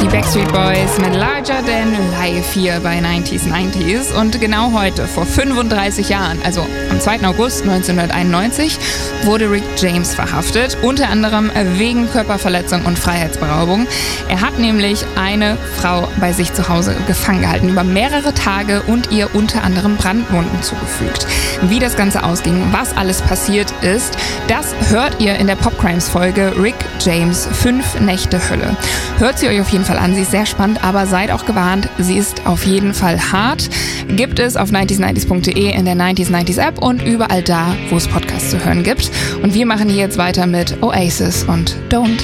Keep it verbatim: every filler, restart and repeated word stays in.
Die Backstreet Boys mit Larger Than Life hier bei neunzig neunzig. Und genau heute, vor fünfunddreißig Jahren, also am zweiten August neunzehnhunderteinundneunzig, wurde Rick James verhaftet, unter anderem wegen Körperverletzung und Freiheitsberaubung. Er hat nämlich eine Frau bei sich zu Hause gefangen gehalten, über mehrere Tage und ihr unter anderem Brandwunden zugefügt. Wie das Ganze ausging, was alles passiert ist, das hört ihr in der Popcrimes-Folge Rick James, fünf Nächte Hölle. Hört sie euch auf jeden Fall an, sie ist sehr spannend, aber seid auch gewarnt, sie ist auf jeden Fall hart. Gibt es auf neunzig neunzig punkt de, in der neunzig neunzig App und überall da, wo es Podcasts zu hören gibt. Und wir machen hier jetzt weiter mit Oasis und Don't.